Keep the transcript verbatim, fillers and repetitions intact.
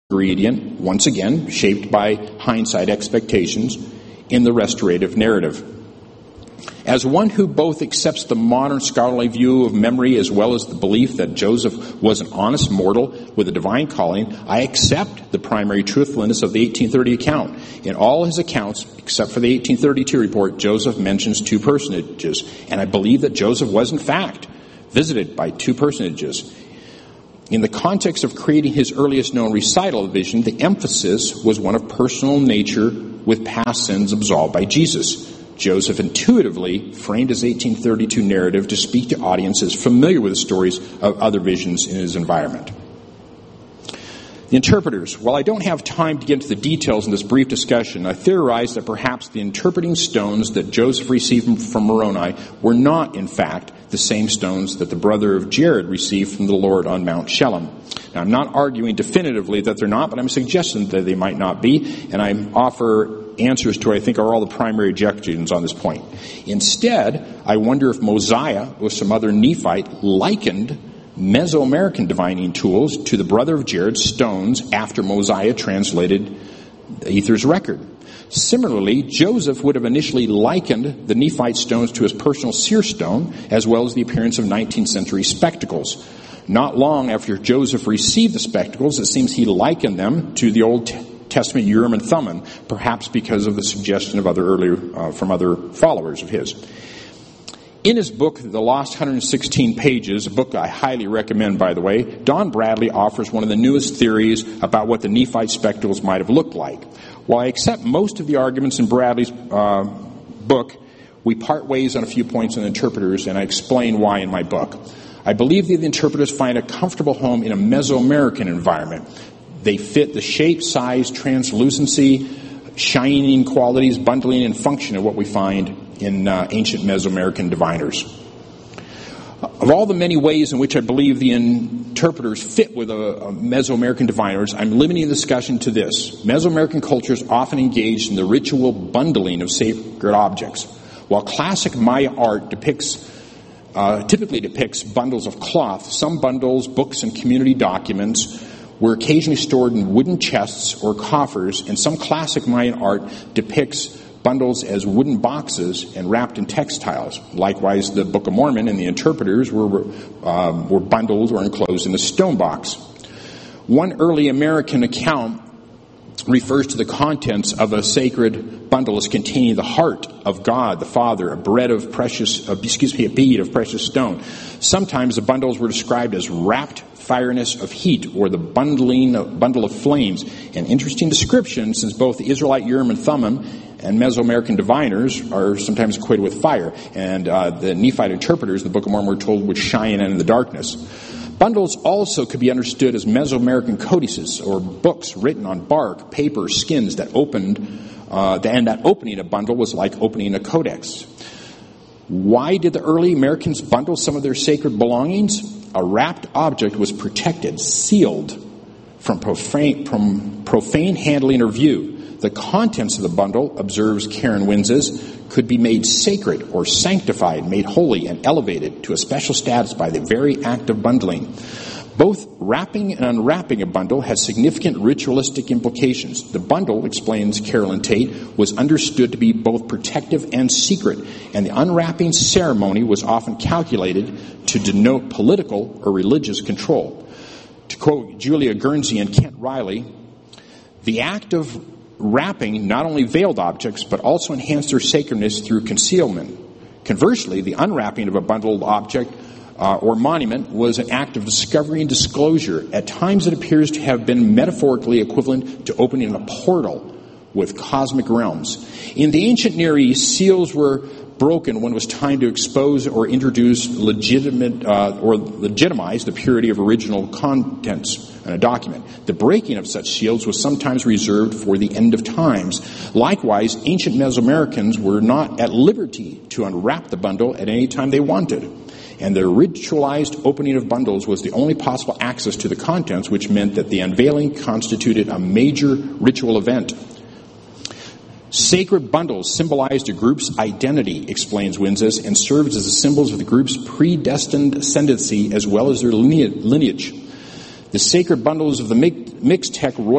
ingredient, once again, shaped by hindsight expectations in the restorative narrative. As one who both accepts the modern scholarly view of memory as well as the belief that Joseph was an honest mortal with a divine calling, I accept the primary truthfulness of the eighteen thirty account. In all his accounts, except for the eighteen thirty-two report, Joseph mentions two personages, and I believe that Joseph was in fact visited by two personages. In the context of creating his earliest known recital of vision, the emphasis was one of personal nature with past sins absolved by Jesus. Joseph intuitively framed his eighteen thirty-two narrative to speak to audiences familiar with the stories of other visions in his environment. The interpreters. While I don't have time to get into the details in this brief discussion, I theorize that perhaps the interpreting stones that Joseph received from Moroni were not, in fact, the same stones that the brother of Jared received from the Lord on Mount Shelem. Now, I'm not arguing definitively that they're not, but I'm suggesting that they might not be, and I offer answers to what I think are all the primary objections on this point. Instead, I wonder if Mosiah or some other Nephite likened Mesoamerican divining tools to the brother of Jared's stones after Mosiah translated Ether's record. Similarly, Joseph would have initially likened the Nephite stones to his personal seer stone, as well as the appearance of nineteenth century spectacles. Not long after Joseph received the spectacles, it seems he likened them to the Old Testament Urim and Thummim, perhaps because of the suggestion of other earlier uh, from other followers of his. In his book, The Lost one hundred sixteen Pages, a book I highly recommend, by the way, Don Bradley offers one of the newest theories about what the Nephite spectacles might have looked like. While I accept most of the arguments in Bradley's uh, book, we part ways on a few points on interpreters, and I explain why in my book. I believe that the interpreters find a comfortable home in a Mesoamerican environment. They fit the shape, size, translucency, shining qualities, bundling, and function of what we find in uh, ancient Mesoamerican diviners. Of all the many ways in which I believe the interpreters fit with a, a Mesoamerican diviners, I'm limiting the discussion to this. Mesoamerican cultures often engaged in the ritual bundling of sacred objects. While classic Maya art depicts uh, typically depicts bundles of cloth, some bundles, books, and community documents were occasionally stored in wooden chests or coffers, and some classic Mayan art depicts bundles as wooden boxes and wrapped in textiles. Likewise, the Book of Mormon and the interpreters were um, were bundled or enclosed in a stone box. One early American account refers to the contents of a sacred bundle as containing the heart of God, the Father, a bread of precious, uh, excuse me, a bead of precious stone. Sometimes the bundles were described as wrapped fireness of heat, or the bundling of, bundle of flames. An interesting description, since both the Israelite Urim and Thummim and Mesoamerican diviners are sometimes equated with fire, and uh, the Nephite interpreters, the Book of Mormon, were told would shine in the darkness. Bundles also could be understood as Mesoamerican codices, or books written on bark, paper, skins that opened, uh, and that opening a bundle was like opening a codex. Why did the early Americans bundle some of their sacred belongings? A wrapped object was protected, sealed from profane, from profane handling or view. The contents of the bundle, observes Karen Winzes, could be made sacred or sanctified, made holy and elevated to a special status by the very act of bundling. Both wrapping and unwrapping a bundle has significant ritualistic implications. The bundle, explains Carolyn Tate, was understood to be both protective and secret, and the unwrapping ceremony was often calculated to denote political or religious control. To quote Julia Guernsey and Kent Riley, the act of wrapping not only veiled objects, but also enhanced their sacredness through concealment. Conversely, the unwrapping of a bundled object uh, or monument was an act of discovery and disclosure. At times it appears to have been metaphorically equivalent to opening a portal with cosmic realms. In the ancient Near East, seals were broken when it was time to expose or introduce legitimate uh, or legitimize the purity of original contents in a document. The breaking of such seals was sometimes reserved for the end of times. Likewise, ancient Mesoamericans were not at liberty to unwrap the bundle at any time they wanted, and the ritualized opening of bundles was the only possible access to the contents, which meant that the unveiling constituted a major ritual event. Sacred bundles symbolized a group's identity, explains Winzes, and served as the symbols of the group's predestined ascendancy as well as their lineage. The sacred bundles of the Mixtec royal